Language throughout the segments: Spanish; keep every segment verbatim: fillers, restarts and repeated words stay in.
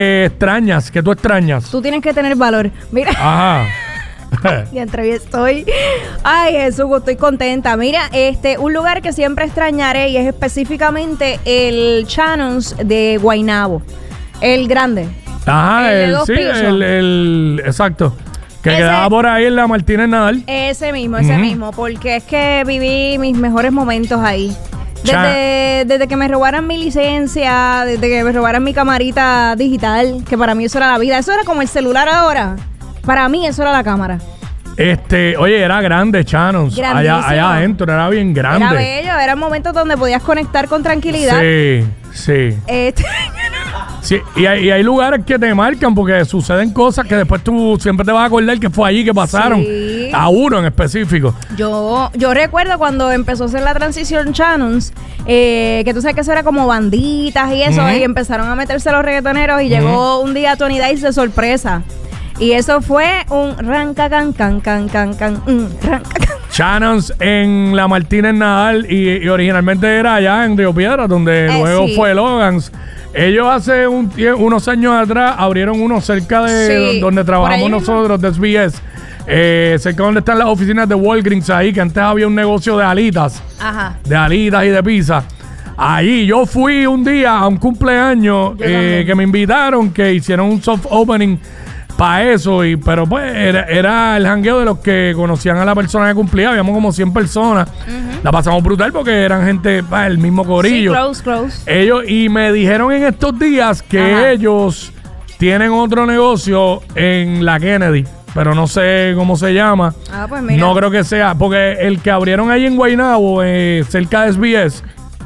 eh, extrañas, que tú extrañas. Tú tienes que tener valor. Mira. Ajá. Y entre estoy. Ay, Jesús, estoy contenta. Mira, este, un lugar que siempre extrañaré y es específicamente el Shannon's de Guaynabo. El grande. Ajá, el, de el, dos sí, pisos. el, el, exacto. Que Ese- quedaba por ahí en la Martínez Nadal. Ese mismo, ese Ujú. mismo, porque es que viví mis mejores momentos ahí. Cha- Desde, desde que me robaran mi licencia, desde que me robaran mi camarita digital, que para mí eso era la vida. Eso era como el celular ahora. Para mí eso era la cámara. Este, oye, era grande, Shannon's. Grandísimo. Allá, allá adentro, era bien grande. Era bello, eran momentos donde podías conectar con tranquilidad. Sí, sí. Este, Sí, y hay, y hay lugares que te marcan porque suceden cosas que después tú siempre te vas a acordar que fue allí que pasaron. Sí. A uno en específico. yo, yo recuerdo cuando empezó a hacer la transición Shannon's, eh, que tú sabes que eso era como banditas y eso, Ujú. y empezaron a meterse los reggaetoneros y llegó un día Tony Dice de sorpresa. Y eso fue un ranca can can can can can mm, ranca, can. Shannon's en la Martínez Nadal y, y originalmente era allá en Río Piedra, donde Eh, luego sí. fue Logan's. Ellos hace un tie- unos años atrás abrieron uno cerca de Sí, donde por trabajamos ahí mismo. nosotros, de S B S. Eh, cerca donde están las oficinas de Walgreens ahí, que antes había un negocio de alitas. Ajá. de alitas y de pizza. Ahí yo fui un día a un cumpleaños Yo eh, también. que me invitaron, que hicieron un soft opening para eso, y pero pues era, era el jangueo de los que conocían a la persona que cumplía. Habíamos como cien personas. La pasamos brutal porque eran gente, bah, el mismo Sí, corillo. close, close. Ellos, y me dijeron en estos días que Ajá. ellos tienen otro negocio en la Kennedy, pero no sé cómo se llama. Ah, pues mira. No creo que sea, porque el que abrieron ahí en Guaynabo, eh, cerca de S B S,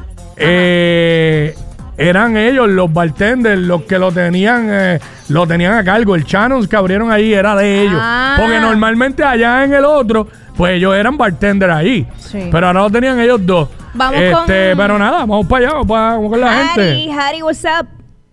eh, eran ellos, los bartenders, los que lo tenían, eh, lo tenían a cargo. El Shannon's que abrieron ahí era de ellos. Ah. Porque normalmente allá en el otro, pues ellos eran bartenders ahí. Sí. Pero ahora lo tenían ellos dos. Vamos este, con- Pero nada, vamos para allá, vamos, para- vamos con la Harry, gente. Harry, what's up?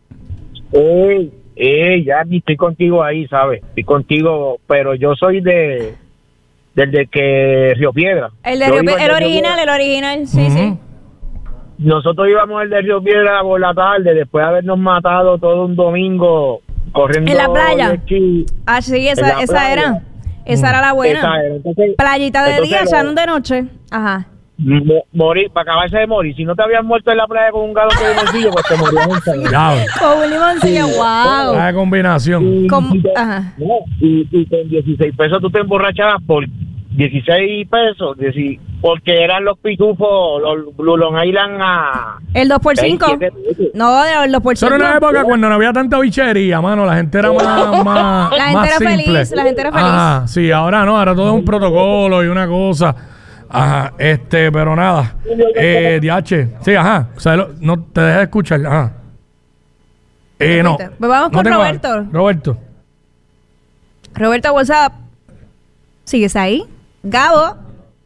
Ey, ey, ya ni estoy contigo ahí, ¿sabes? Estoy contigo, pero yo soy de desde que Río Piedra. El de Yo Río iba Pie- al el de Río original, Piedra. el original, sí, Ujú. sí. Nosotros íbamos al de Río Piedra por la tarde, después de habernos matado todo un domingo corriendo En la playa. de esquí. Ah, sí, En esa, la esa playa. era. Esa era la buena. Esa era. Entonces, Playita de entonces día, lo- Shannon de noche. Ajá. mo- morir, para acabarse de morir. Si no te habías muerto en la playa con un galón de bolsillo, pues te morías en San Ya, Con un limoncillo, wow. la combinación. Y, Con- y te- ajá. no, y, y con dieciséis pesos tú te emborrachabas por dieciséis pesos, dieci- porque eran los pitufos, los Blue Long Island a El dos por cinco. veintisiete pesos. No, el dos por Eso cinco. era una época cuando no había tanta bichería, mano. La gente era más, más, La gente más era simple. feliz, la gente era feliz. Ajá, sí, ahora no, ahora todo es un protocolo y una cosa. Ajá, este, pero nada. Eh, D H, sí, ajá. O sea, lo- no te dejes de escuchar, ajá. Eh, no. Pues vamos No con tengo- Roberto. Roberto. Roberto, what's up? ¿Sigues ahí? Gabo.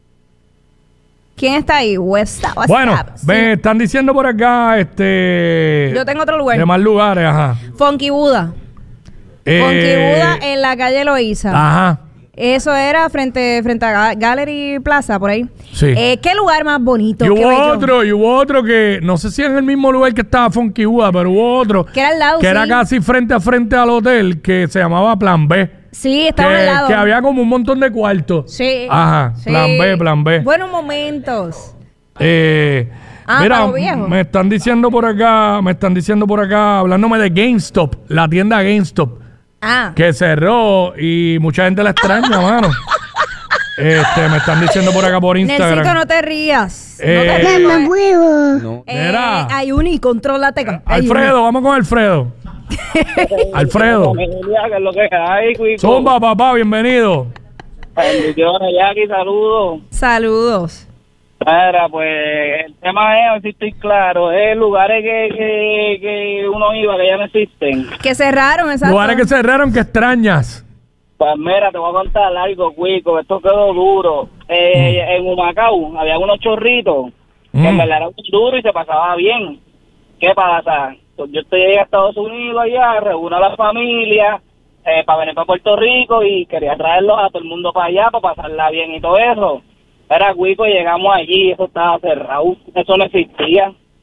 ¿Quién está ahí? What's up? What's Bueno, up? Sí. me están diciendo por acá, este. Yo tengo otro lugar. De más lugares, ajá. Funky Buda. Eh, Funky Buda en la calle Loíza. Ajá. Eso era frente, frente a Ga- Gallery Plaza, por ahí. Sí. Eh, ¿Qué lugar más bonito? Y qué hubo bello. otro, y hubo otro que, no sé si en el mismo lugar que estaba Funky Buda, pero hubo otro Que era al lado, que era sí. casi frente a frente al hotel, que se llamaba Plan B. Sí, estaba que, al lado. que había como un montón de cuartos. Sí. Ajá, sí. Plan B, Plan B. Buenos momentos. Eh, Ah, mira, para los viejos. me están diciendo por acá, me están diciendo por acá, hablándome de GameStop, la tienda GameStop, Ah. que cerró y mucha gente la extraña, mano. Este, me están diciendo por acá por Instagram. Nelsito, no te rías. Eh, no te rías. No. Eh, Mira. Ayuni, contrólate. Alfredo, vamos con Alfredo. Alfredo. Que es lo que hay, Cuico. Zumba, papá, bienvenido. Bendiciones, Jackie, saludos. Saludos. Mira, pues el tema es, a ver si estoy claro, es lugares que, que, que uno iba que ya no existen. Que cerraron, exacto. Lugares que cerraron que extrañas. Pues mira, te voy a contar algo, Cuico, esto quedó duro. Eh, En Humacao había unos chorritos que en Mm. verdad eran duros y se pasaba bien. ¿Qué pasa? Pues yo estoy en Estados Unidos allá, reúno a la familia eh, para venir para Puerto Rico y quería traerlos a todo el mundo para allá para pasarla bien y todo eso. Era Cuico, llegamos allí, eso estaba cerrado, eso no existía.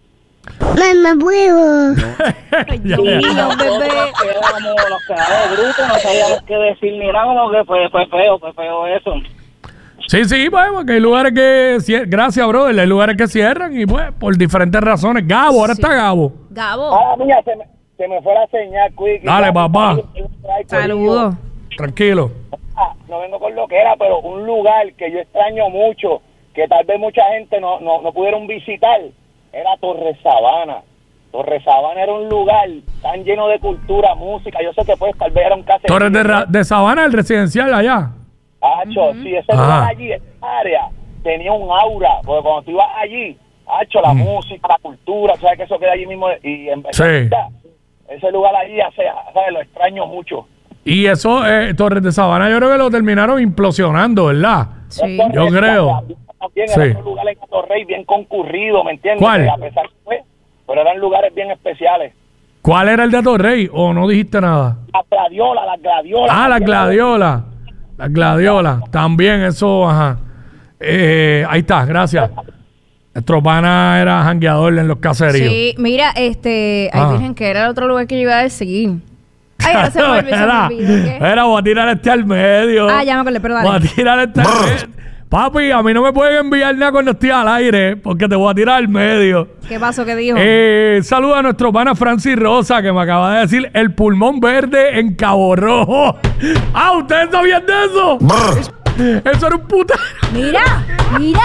Mamá, huevo. Ay, Dios mío, bebé. Nos quedamos, nos quedamos brutos, no sabíamos qué decir ni nada, como que fue, fue feo, fue feo eso. Sí, sí, pues, porque hay lugares que... cier- Gracias, brother. Hay lugares que cierran y, pues, por diferentes razones. Gabo, ahora Sí. está Gabo. Gabo, Ah, mira, se me, se me fue la señal, Quick. Dale, papá. saludos. Tranquilo. Ah, no vengo con lo que era, pero un lugar que yo extraño mucho, que tal vez mucha gente no, no, no pudieron visitar, era Torre Sabana. Torre Sabana era un lugar tan lleno de cultura, música. Yo sé que pues tal vez era un caserío. Torres de, Ra- de Sabana, el residencial allá. Hacho, sí, ese Ajá. lugar allí, esa área, tenía un aura, porque cuando tú ibas allí, hacho, la música, la cultura, sabes que eso queda allí mismo, y en Sí. verdad, ese lugar allí, o sea, ¿sabes? Lo extraño mucho. Y eso, eh, Torres de Sabana, yo creo que lo terminaron implosionando, ¿verdad? Sí. Es Yo correcto, creo. También Sí. era un lugar en Torrey bien concurrido, ¿me entiendes? ¿Cuál? Que a pesar que fue, pero eran lugares bien especiales. ¿Cuál era el de Torrey? ¿O no dijiste nada? Las gladiolas, las gladiolas. Ah, las gladiolas. Las gladiolas. También eso, ajá. Eh, ahí está, gracias. Nuestro pana era jangueador en los caseríos. Sí, mira, este... Ay, Ah. Virgen, que era el otro lugar que yo iba a decir. Ay, ahora se me olvidó, se me Era, olvidó, ¿qué? era, voy a tirar este al medio. Ah, ya me acordé, pero dale. Voy a tirar este al medio. Papi, a mí no me pueden enviar nada cuando estoy al aire, porque te voy a tirar al medio. ¿Qué pasó? ¿Qué dijo? Eh, saluda a nuestro pana Francis Rosa, que me acaba de decir el pulmón verde en Cabo Rojo. Ah, ¿ustedes sabían de eso? Eso era un puta. Mira, mira.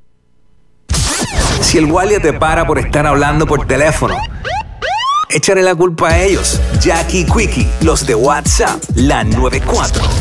Si el guardia te para por estar hablando por teléfono, échale la culpa a ellos. Jackie Quickie, los de WhatsApp, la noventa y cuatro.